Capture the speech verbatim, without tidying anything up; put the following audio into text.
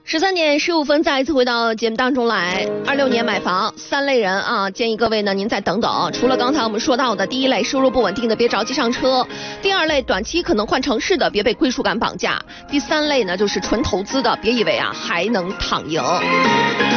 十三点十五分，再一次回到节目当中来。二六年买房，三类人啊，建议各位呢，您再等等。除了刚才我们说到的第一类，收入不稳定的，别着急上车；第二类，短期可能换城市的，别被归属感绑架；第三类呢，就是纯投资的，别以为啊还能躺赢。